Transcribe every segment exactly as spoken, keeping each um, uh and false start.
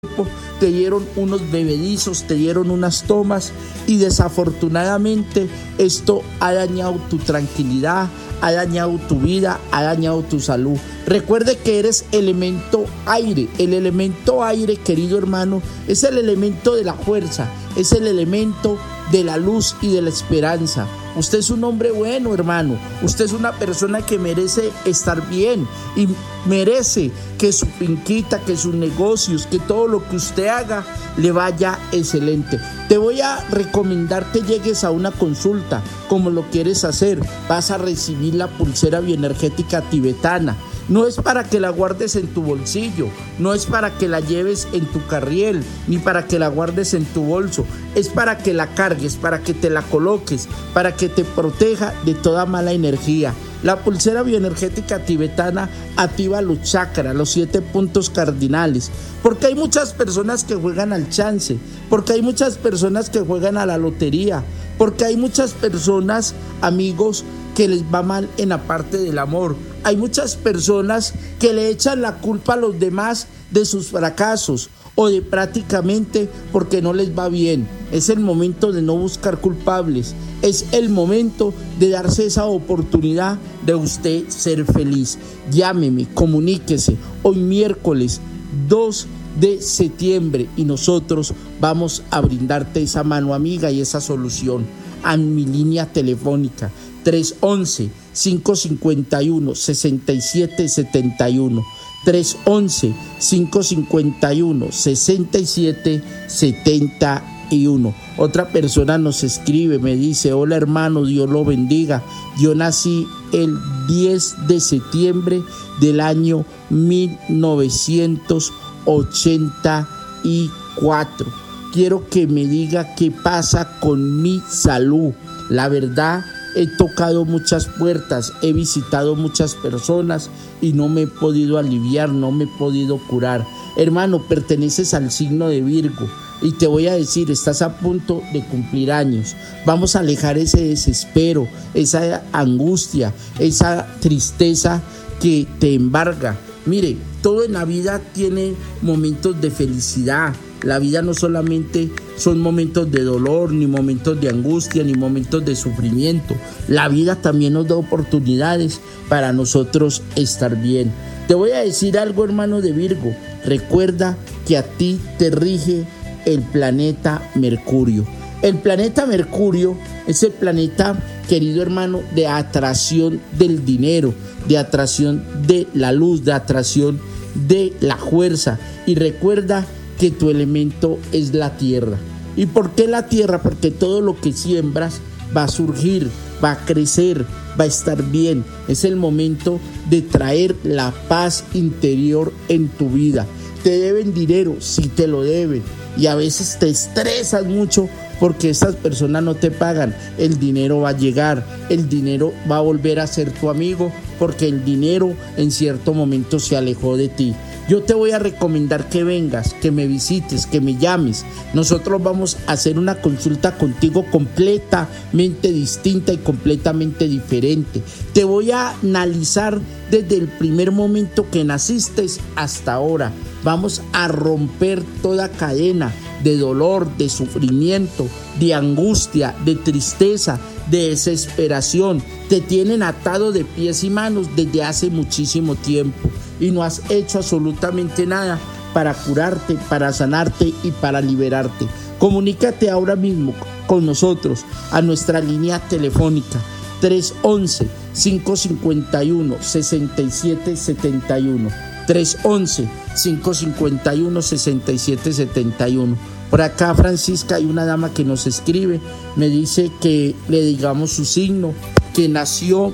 te dieron unos bebedizos, te dieron unas tomas y desafortunadamente esto ha dañado tu tranquilidad, ha dañado tu vida, ha dañado tu salud. Recuerde que eres elemento aire. El elemento aire, querido hermano, es el elemento de la fuerza, es el elemento de la luz y de la esperanza. Usted es un hombre bueno, hermano. Usted es una persona que merece estar bien y merece que su finquita, que sus negocios, que todo lo que usted haga le vaya excelente. Te voy a recomendar que llegues a una consulta, como lo quieres hacer. Vas a recibir la pulsera bioenergética tibetana. No es para que la guardes en tu bolsillo, no es para que la lleves en tu carriel, ni para que la guardes en tu bolso. Es para que la cargues, para que te la coloques, para que te proteja de toda mala energía. La pulsera bioenergética tibetana activa los chakras, los siete puntos cardinales, porque hay muchas personas que juegan al chance, porque hay muchas personas que juegan a la lotería, porque hay muchas personas, amigos, que les va mal en la parte del amor. Hay muchas personas que le echan la culpa a los demás de sus fracasos o de prácticamente porque no les va bien. Es el momento de no buscar culpables. Es el momento de darse esa oportunidad de usted ser feliz. Llámeme, comuníquese. Hoy miércoles dos de septiembre y nosotros vamos a brindarte esa mano amiga y esa solución. A mi línea telefónica tres once, cinco cincuenta y uno, sesenta y siete setenta y uno, tres once, cinco cincuenta y uno, sesenta y siete setenta y uno. Otra persona nos escribe, me dice: hola hermano, Dios lo bendiga. Yo nací el diez de septiembre del año mil novecientos ochenta y cuatro. Quiero que me diga qué pasa con mi salud. La verdad, he tocado muchas puertas, he visitado muchas personas y no me he podido aliviar, no me he podido curar. Hermano, perteneces al signo de Virgo y te voy a decir, estás a punto de cumplir años. Vamos a alejar ese desespero, esa angustia, esa tristeza que te embarga. Mire, todo en la vida tiene momentos de felicidad. La vida no solamente son momentos de dolor, ni momentos de angustia, ni momentos de sufrimiento. La vida también nos da oportunidades para nosotros estar bien. Te voy a decir algo, hermano de Virgo. Recuerda que a ti te rige el planeta Mercurio. El planeta Mercurio es el planeta, querido hermano, de atracción del dinero, de atracción de la luz, de atracción de la fuerza. Y recuerda que tu elemento es la tierra. ¿Y por qué la tierra? Porque todo lo que siembras va a surgir, va a crecer, va a estar bien. Es el momento de traer la paz interior en tu vida. Te deben dinero, sí te lo deben. Y a veces te estresas mucho porque estas personas no te pagan. El dinero va a llegar, el dinero va a volver a ser tu amigo porque el dinero en cierto momento se alejó de ti. Yo te voy a recomendar que vengas, que me visites, que me llames. Nosotros vamos a hacer una consulta contigo completamente distinta y completamente diferente. Te voy a analizar desde el primer momento que naciste hasta ahora. Vamos a romper toda cadena de dolor, de sufrimiento, de angustia, de tristeza, de desesperación. Te tienen atado de pies y manos desde hace muchísimo tiempo y no has hecho absolutamente nada para curarte, para sanarte y para liberarte. Comunícate ahora mismo con nosotros a nuestra línea telefónica tres once, cinco cincuenta y uno, sesenta y siete setenta y uno. tres once, cinco cincuenta y uno, sesenta y siete setenta y uno. Por acá, Francisca, hay una dama que nos escribe, me dice que le digamos su signo, que nació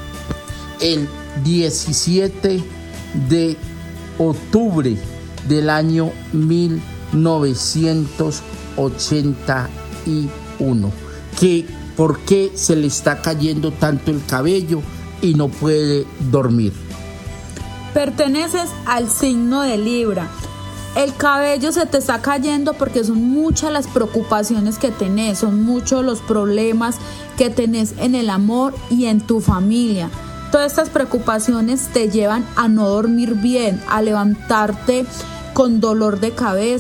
el diecisiete de octubre del año mil novecientos ochenta y uno. Que por qué se le está cayendo tanto el cabello y no puede dormir. Perteneces al signo de Libra. El cabello se te está cayendo porque son muchas las preocupaciones que tenés, son muchos los problemas que tenés en el amor y en tu familia. Todas estas preocupaciones te llevan a no dormir bien, a levantarte con dolor de cabeza.